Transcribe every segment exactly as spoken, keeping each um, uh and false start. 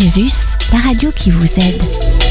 Crésus, la radio qui vous aide.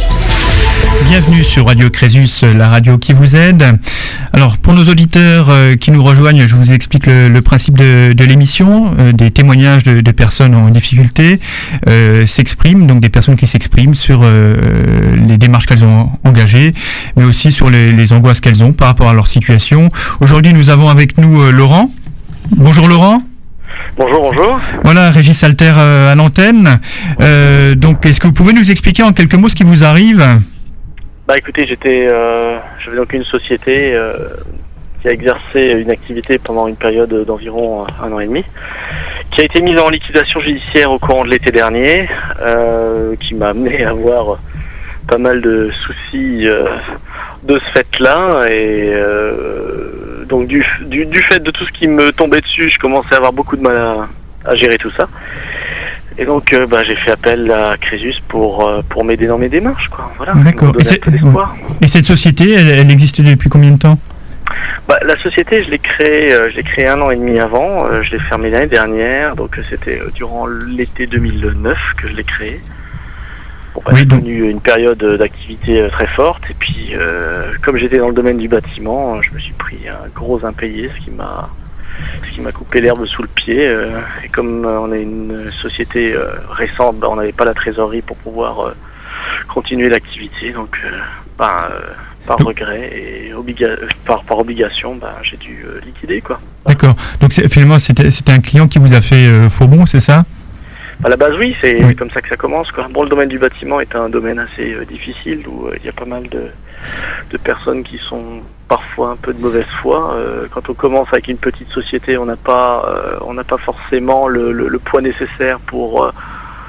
Bienvenue sur Radio Crésus, la radio qui vous aide. Alors, pour nos auditeurs euh, qui nous rejoignent, je vous explique le, le principe de, de l'émission. Euh, des témoignages de, de personnes en difficulté euh, s'expriment, donc des personnes qui s'expriment sur euh, les démarches qu'elles ont engagées, mais aussi sur les, les angoisses qu'elles ont par rapport à leur situation. Aujourd'hui, nous avons avec nous euh, Laurent. Bonjour Laurent. Bonjour, bonjour. Voilà, Régis Alter euh, à l'antenne. Euh, donc, est-ce que vous pouvez nous expliquer en quelques mots ce qui vous arrive ? Bah écoutez, j'étais, euh, j'avais donc une société euh, qui a exercé une activité pendant une période d'environ un an et demi, qui a été mise en liquidation judiciaire au courant de l'été dernier, euh, qui m'a amené à avoir pas mal de soucis euh, de ce fait-là, et euh, donc du, du, du fait de tout ce qui me tombait dessus, je commençais à avoir beaucoup de mal à, à gérer tout ça. Et donc, euh, bah, j'ai fait appel à Crésus pour euh, pour m'aider dans mes démarches, quoi. Voilà. D'accord. Et, c'est, et cette société, elle, elle existe depuis combien de temps ? Bah, la société, je l'ai créée, euh, je l'ai créée un an et demi avant. Euh, je l'ai fermée l'année dernière, donc c'était euh, durant l'été deux mille neuf que je l'ai créée. Bon, bah, oui, j'ai donc... connu une période d'activité euh, très forte, et puis euh, comme j'étais dans le domaine du bâtiment, je me suis pris un gros impayé, ce qui m'a ce qui m'a coupé l'herbe sous le pied, euh, et comme euh, on est une société euh, récente, bah, on n'avait pas la trésorerie pour pouvoir euh, continuer l'activité, donc euh, bah, euh, par regret et obliga- par, par obligation, bah, j'ai dû euh, liquider, quoi. D'accord, donc c'est, finalement c'était, c'était un client qui vous a fait euh, faux bon, c'est ça ? À la base, oui, c'est oui. comme ça que ça commence, quoi. Bon, le domaine du bâtiment est un domaine assez euh, difficile, où il euh, y a pas mal de, de personnes qui sont parfois un peu de mauvaise foi. Euh, quand on commence avec une petite société, on n'a pas, euh, on n'a pas forcément le, le, le poids nécessaire pour, euh,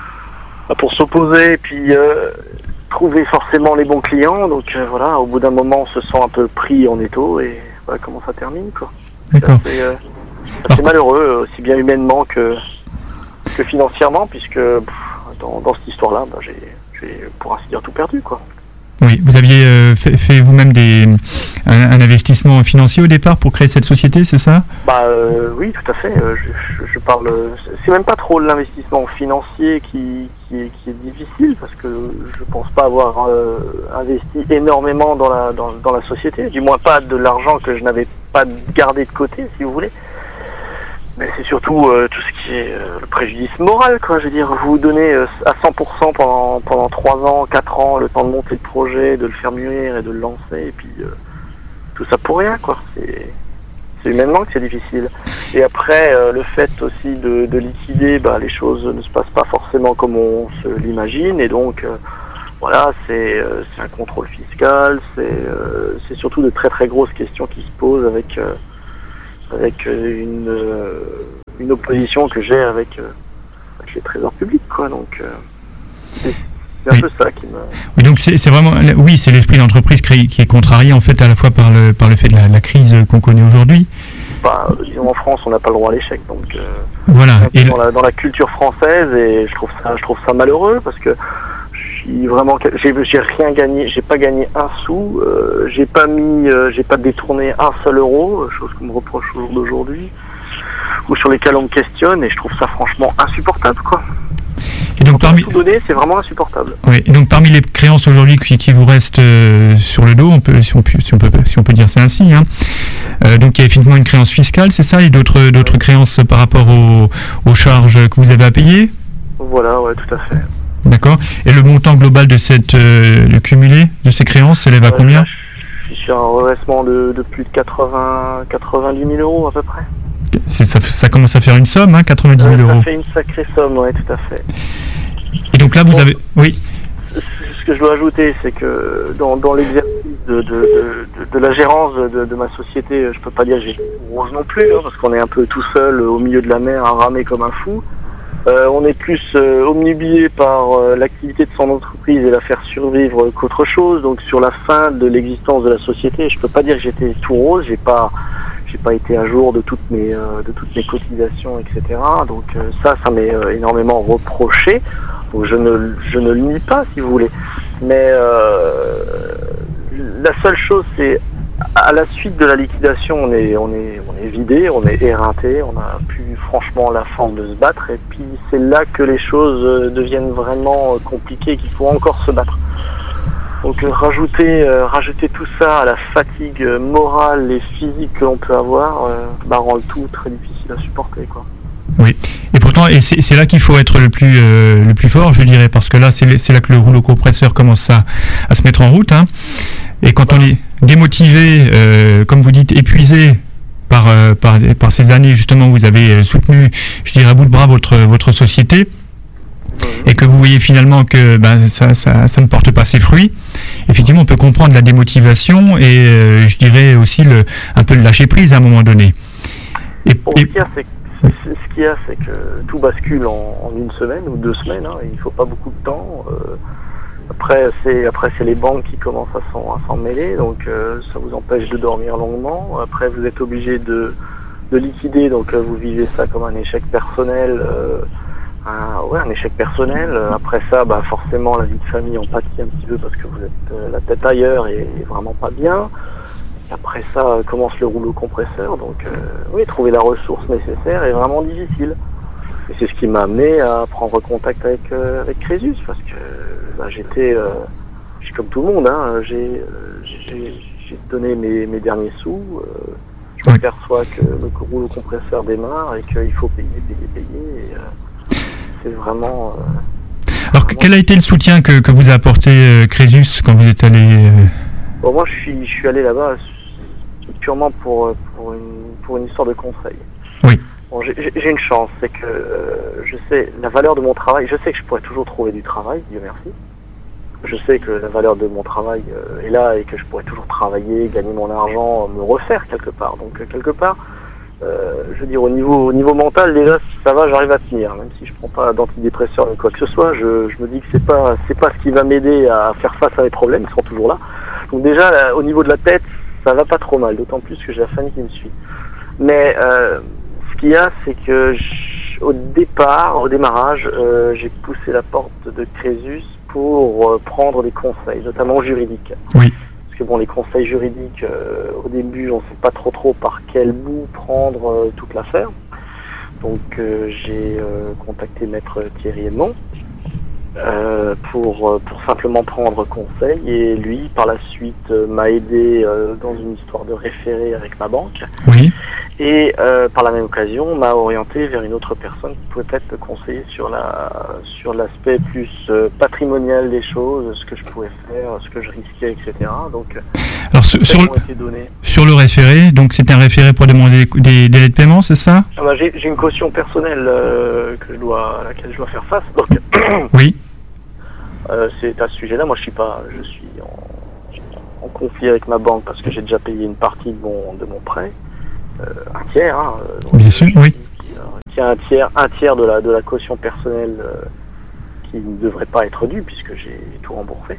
pour s'opposer et puis euh, trouver forcément les bons clients. Donc euh, voilà, au bout d'un moment, on se sent un peu pris en étau, et voilà comment ça termine, quoi. D'accord. C'est, euh, c'est assez malheureux, aussi bien humainement que que financièrement, puisque pff, dans, dans cette histoire-là, bah, j'ai, j'ai pour ainsi dire tout perdu, quoi. Oui, vous aviez euh, fait, fait vous-même des, un, un investissement financier au départ pour créer cette société, c'est ça ? Bah euh, oui, tout à fait. Euh, je, je, je parle. C'est même pas trop l'investissement financier qui, qui, est, qui est difficile, parce que je pense pas avoir euh, investi énormément dans la dans, dans la société, du moins pas de l'argent que je n'avais pas gardé de côté, si vous voulez. Mais c'est surtout euh, tout ce qui est euh, le préjudice moral, quoi. Je veux dire, vous vous donnez euh, à cent pour cent pendant pendant trois ans, quatre ans, le temps de monter le projet, de le faire mûrir et de le lancer, et puis euh, tout ça pour rien, quoi. C'est, c'est humainement que c'est difficile. Et après, euh, le fait aussi de, de liquider, bah, les choses ne se passent pas forcément comme on se l'imagine, et donc euh, voilà, c'est euh, c'est un contrôle fiscal, c'est euh, c'est surtout de très très grosses questions qui se posent avec euh, avec une, euh, une opposition que j'ai avec, euh, avec les trésors publics, quoi. Donc, euh, c'est, c'est un oui. peu ça qui me... Oui, donc c'est, c'est vraiment... Oui, c'est l'esprit d'entreprise qui, qui est contrarié, en fait, à la fois par le, par le fait de la, la crise qu'on connaît aujourd'hui. Bah, disons, en France, on n'a pas le droit à l'échec, donc... Euh, voilà. Et dans, la, dans la culture française, et je trouve ça, je trouve ça malheureux, parce que vraiment, j'ai, j'ai rien gagné, j'ai pas gagné un sou, euh, j'ai pas mis, euh, j'ai pas détourné un seul euro, chose qu'on me reproche au jour d'aujourd'hui, ou sur lesquels on me questionne, et je trouve ça franchement insupportable, quoi. Et donc, parmi... tout donner, c'est vraiment insupportable. Oui. Et donc parmi les créances aujourd'hui qui, qui vous restent euh, sur le dos, on peut, si on peut, si on peut, si on peut dire c'est ainsi, hein. Euh, donc il y a effectivement une créance fiscale, c'est ça, et d'autres, d'autres créances par rapport aux, aux charges que vous avez à payer. Voilà, ouais, tout à fait. D'accord. Et le montant global de cette euh, le cumulé de ces créances s'élève à combien ? Je suis sur un redressement de, de plus de quatre-vingts, quatre-vingt-dix mille euros à peu près. C'est, ça, ça commence à faire une somme, hein, quatre-vingt-dix mille euros. Ça fait une sacrée somme, oui, tout à fait. Et donc là, vous bon, avez... Oui. Ce que je dois ajouter, c'est que dans, dans l'exercice de, de, de, de, de la gérance de, de ma société, je peux pas dire que j'ai rose non plus, hein, parce qu'on est un peu tout seul au milieu de la mer à ramer comme un fou. Euh, on est plus euh, omnibilé par euh, l'activité de son entreprise et la faire survivre qu'autre chose. Donc sur la fin de l'existence de la société, je peux pas dire que j'étais tout rose. J'ai pas, j'ai pas été à jour de toutes mes, euh, de toutes mes cotisations, et cetera. Donc euh, ça, ça m'est euh, énormément reproché. Donc je ne, je ne le nie pas, si vous voulez. Mais euh, la seule chose, c'est À la suite de la liquidation, on est, on est, on est vidé, on est éreinté, on n'a plus franchement la force de se battre. Et puis c'est là que les choses deviennent vraiment compliquées, qu'il faut encore se battre. Donc euh, rajouter, euh, rajouter tout ça à la fatigue morale et physique que l'on peut avoir, euh, bah, rend le tout très difficile à supporter, quoi. Oui, et pourtant, et c'est, c'est là qu'il faut être le plus, euh, le plus fort, je dirais, parce que là, c'est, c'est là que le rouleau compresseur commence à, à se mettre en route. Hein. Et quand on est démotivé, euh, comme vous dites, épuisé par, euh, par, par ces années justement où vous avez soutenu, je dirais, à bout de bras votre, votre société, et que vous voyez finalement que ben, ça, ça, ça ne porte pas ses fruits, effectivement, on peut comprendre la démotivation et euh, je dirais aussi le, un peu le lâcher prise à un moment donné. Et, bon, et... Ce qu'il y a, c'est que, ce qu'il y a, c'est que tout bascule en, en une semaine ou deux semaines. Hein, il ne faut pas beaucoup de temps. Euh, après, c'est, après, c'est les banques qui commencent à s'en, à s'en mêler, donc euh, ça vous empêche de dormir longuement. Après, vous êtes obligé de, de liquider, donc euh, vous vivez ça comme un échec personnel. Euh, Un, ouais, un échec personnel. Après ça, bah, forcément, la vie de famille en pâtit un petit peu parce que vous êtes euh, la tête ailleurs et, et vraiment pas bien. Après ça, euh, commence le rouleau compresseur. Donc, euh, oui, trouver la ressource nécessaire est vraiment difficile. Et c'est ce qui m'a amené à prendre contact avec, euh, avec Crésus parce que bah, j'étais, euh, j'étais comme tout le monde. Hein, j'ai, euh, j'ai, j'ai donné mes, mes derniers sous. Euh, je m'aperçois que le rouleau compresseur démarre et qu'il faut payer, payer, payer. Et, euh, c'est vraiment... Euh, Alors, vraiment... quel a été le soutien que, que vous a apporté euh, Crésus quand vous êtes allé euh... Bon, moi, je suis, je suis allé là-bas purement pour, pour, une, pour une histoire de conseil. Oui. Bon, j'ai, j'ai une chance, c'est que euh, je sais la valeur de mon travail. Je sais que je pourrais toujours trouver du travail, Dieu merci. Je sais que la valeur de mon travail euh, est là et que je pourrais toujours travailler, gagner mon argent, me refaire quelque part. Donc, euh, quelque part... Euh, je veux dire, au niveau, au niveau mental, déjà, ça va, j'arrive à tenir. Même si je prends pas d'antidépresseurs ni quoi que ce soit, je, je me dis que c'est pas, c'est pas ce qui va m'aider à faire face à mes problèmes, ils sont toujours là. Donc déjà, là, au niveau de la tête, ça va pas trop mal, d'autant plus que j'ai la famille qui me suit. Mais euh, ce qu'il y a, c'est que je, au départ, au démarrage, euh, j'ai poussé la porte de Crésus pour euh, prendre des conseils, notamment juridiques. Oui. Que bon, les conseils juridiques, euh, au début, on ne sait pas trop trop par quel bout prendre euh, toute l'affaire. Donc euh, j'ai euh, contacté maître Thierry Edmond euh, pour, pour simplement prendre conseil et lui, par la suite, euh, m'a aidé euh, dans une histoire de référé avec ma banque. Oui. Et euh, par la même occasion, m'a orienté vers une autre personne qui pouvait peut-être me conseiller sur, la, sur l'aspect plus euh, patrimonial des choses, ce que je pouvais faire, ce que je risquais, et cetera. Donc, alors sur, sur, le, sur le référé, donc c'est un référé pour demander des, des délais de paiement, c'est ça? Ah bah, j'ai, j'ai une caution personnelle euh, que je dois, à laquelle je dois faire face. Donc, oui. Euh, c'est à ce sujet-là, moi je suis pas, je suis en, en conflit avec ma banque parce que j'ai déjà payé une partie de mon, de mon prêt. Euh, un tiers, hein, donc, bien sûr, oui. Qui, qui a un tiers, un tiers de la de la caution personnelle euh, qui ne devrait pas être due puisque j'ai tout remboursé.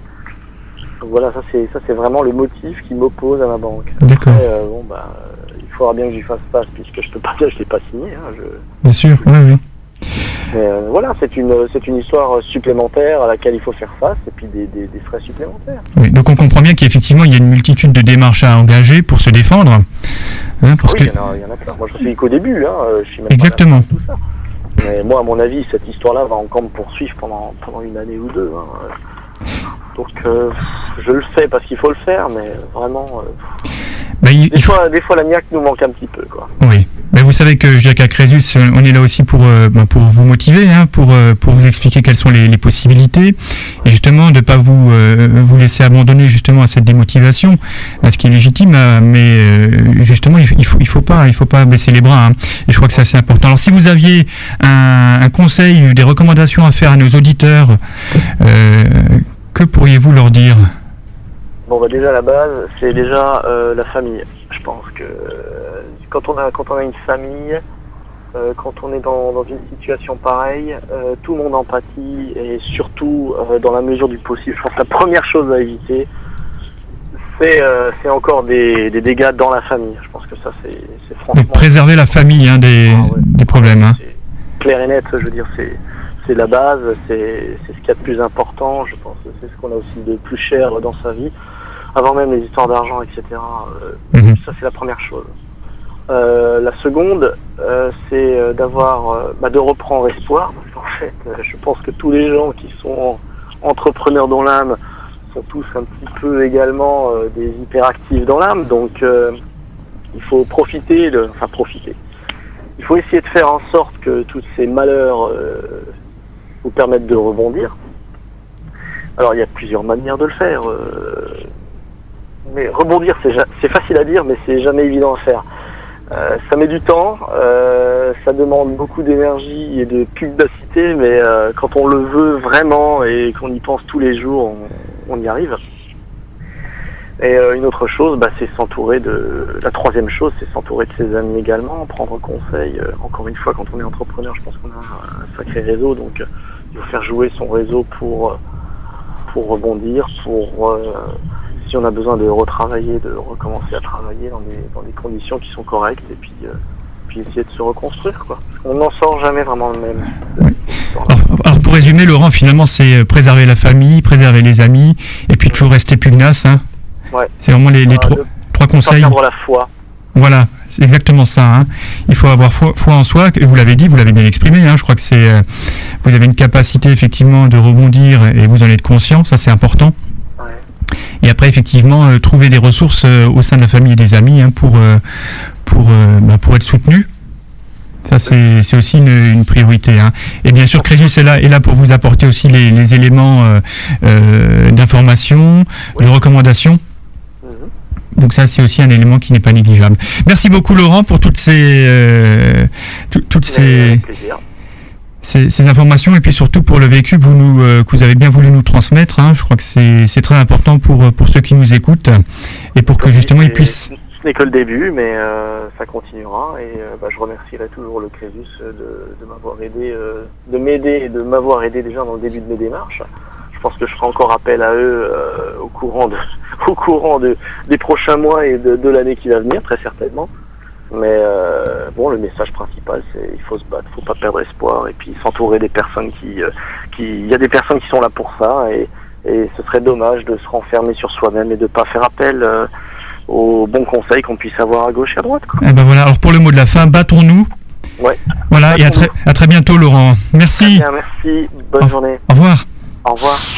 Donc voilà, ça c'est ça c'est vraiment le motif qui m'oppose à ma banque. D'accord. Après, euh, bon bah, il faudra bien que j'y fasse face puisque je peux pas dire, je l'ai pas signé. Hein, je... Bien sûr, oui, oui. Mais euh, voilà, c'est une, c'est une histoire supplémentaire à laquelle il faut faire face et puis des, des, des frais supplémentaires. Oui, donc on comprend bien qu'effectivement il y a une multitude de démarches à engager pour se défendre. Hein, parce oui, que... il, y en a, il y en a plein. Moi je suis qu'au début, hein, je suis même exactement. Pas tout ça. Mais moi à mon avis, cette histoire-là va encore me poursuivre pendant, pendant une année ou deux. Hein. Donc euh, je le fais parce qu'il faut le faire, mais vraiment... Euh, bah, il, des, il fois, faut... des fois la niaque nous manque un petit peu, quoi. Oui. Mais vous savez que je dirais qu'à Crésus, on est là aussi pour euh, pour vous motiver, hein, pour euh, pour vous expliquer quelles sont les, les possibilités, et justement de pas vous euh, vous laisser abandonner justement à cette démotivation, à ce qui est légitime, hein, mais euh, justement il, il faut il faut pas il faut pas baisser les bras. Hein, et je crois que c'est assez important. Alors si vous aviez un, un conseil, des recommandations à faire à nos auditeurs, euh, que pourriez-vous leur dire? Bon bah déjà la base, c'est déjà euh, la famille. Je pense que euh, quand on a quand on a une famille, euh, quand on est dans, dans une situation pareille, euh, tout le monde empathie et surtout euh, dans la mesure du possible. Je pense que la première chose à éviter, c'est euh, c'est encore des, des dégâts dans la famille. Je pense que ça c'est, c'est franchement... Donc préserver la famille hein, des, ah ouais. des problèmes. Hein. C'est clair et net, je veux dire, c'est, c'est la base, c'est, c'est ce qu'il y a de plus important. Je pense que c'est ce qu'on a aussi de plus cher dans sa vie. avant même les histoires d'argent, et cetera. Euh, mmh. Ça, c'est la première chose. Euh, la seconde, euh, c'est euh, d'avoir, euh, bah, de reprendre espoir. Parce qu'en fait, euh, je pense que tous les gens qui sont entrepreneurs dans l'âme sont tous un petit peu également euh, des hyperactifs dans l'âme. Donc, euh, il faut profiter, de, enfin profiter. Il faut essayer de faire en sorte que tous ces malheurs euh, vous permettent de rebondir. Alors, il y a plusieurs manières de le faire. Euh, mais rebondir, c'est, c'est facile à dire, mais c'est jamais évident à faire. Euh, ça met du temps, euh, ça demande beaucoup d'énergie et de pugnacité, mais euh, quand on le veut vraiment et qu'on y pense tous les jours, on, on y arrive. Et euh, une autre chose, bah, c'est s'entourer de... La troisième chose, c'est s'entourer de ses amis également, prendre conseil. Euh, encore une fois, quand on est entrepreneur, je pense qu'on a un sacré réseau, donc euh, il faut faire jouer son réseau pour, pour rebondir, pour... Euh, si on a besoin de retravailler, de recommencer à travailler dans des, dans des conditions qui sont correctes, et puis, euh, puis essayer de se reconstruire, quoi. On n'en sort jamais vraiment le même. Oui. Alors, alors pour résumer, Laurent, finalement, c'est préserver la famille, préserver les amis, et puis toujours rester pugnace, hein. Ouais. C'est vraiment les, les voilà, trois, de, trois conseils. Perdre la foi. Voilà, c'est exactement ça, hein. Il faut avoir foi, foi en soi, et vous l'avez dit, vous l'avez bien exprimé, hein. Je crois que c'est, euh, vous avez une capacité effectivement de rebondir, et vous en êtes conscient, ça c'est important. Et après, effectivement, euh, trouver des ressources euh, au sein de la famille et des amis, hein, pour, euh, pour, euh, bah, pour être soutenu. Ça, c'est, c'est aussi une, une priorité, hein. Et bien sûr, Crésus est là, est là pour vous apporter aussi les, les éléments euh, euh, d'information, oui. de recommandation. Mm-hmm. Donc ça, c'est aussi un élément qui n'est pas négligeable. Merci beaucoup, Laurent, pour toutes ces, euh, tout, toutes ces... Ces, ces informations et puis surtout pour le vécu que vous, nous, euh, que vous avez bien voulu nous transmettre, hein. Je crois que c'est, c'est très important pour, pour ceux qui nous écoutent et pour que justement ils puissent... Ce n'est que le début, mais euh, ça continuera et euh, bah, je remercierai toujours le Crésus de, de m'avoir aidé, euh, de m'aider et de m'avoir aidé déjà dans le début de mes démarches. Je pense que je ferai encore appel à eux euh, au courant, de, au courant de, des prochains mois et de, de l'année qui va venir, très certainement. Mais euh, bon, le message principal, c'est il faut se battre, il faut pas perdre espoir, et puis s'entourer des personnes qui, euh, qui, il y a des personnes qui sont là pour ça, et, et ce serait dommage de se renfermer sur soi-même et de pas faire appel euh, aux bons conseils qu'on puisse avoir à gauche et à droite, quoi. Et ben voilà. Alors pour le mot de la fin, battons-nous. Ouais. Voilà. Battons-nous. Et à très, à très bientôt, Laurent. Merci. Très bien, merci. Bonne au, journée. Au revoir. Au revoir.